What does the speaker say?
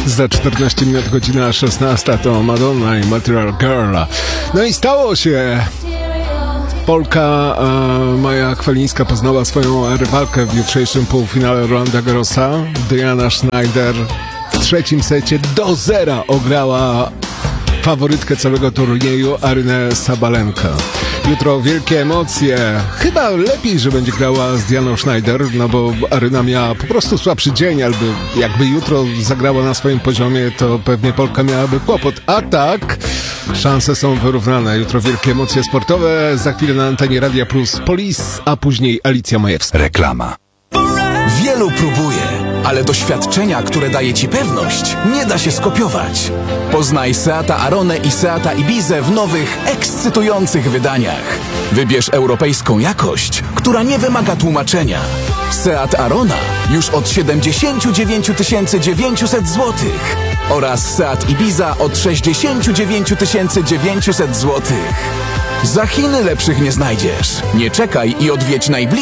Za 14 minut, godzina 16 to Madonna i Material Girl. No i stało się. Polka Maja Kwalińska poznała swoją rywalkę w jutrzejszym półfinale Rolanda Garrosa. Diana Schneider w trzecim secie do zera ograła faworytkę całego turnieju Arynę Sabalenkę. Jutro wielkie emocje. Chyba lepiej, że będzie grała z Dianą Schneider, no bo Aryna miała po prostu słabszy dzień, albo jakby jutro zagrała na swoim poziomie, to pewnie Polka miałaby kłopot. A tak, szanse są wyrównane. Jutro wielkie emocje sportowe. Za chwilę na antenie Radia Plus Police, a później Alicja Majewska. Reklama. Wielu próbuje, ale doświadczenia, które daje Ci pewność, nie da się skopiować. Poznaj Seata Aronę i Seata Ibizę w nowych, ekscytujących wydaniach. Wybierz europejską jakość, która nie wymaga tłumaczenia. Seat Arona już od 79 900 zł oraz Seat Ibiza od 69 900 zł. Za Chiny lepszych nie znajdziesz. Nie czekaj i odwiedź najbliższy